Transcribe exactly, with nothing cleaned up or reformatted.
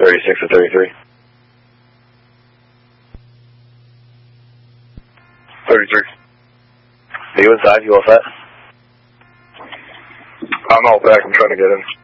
thirty-six to thirty-three. thirty-three. Are you inside? You all set? I'm all back. I'm trying to get in.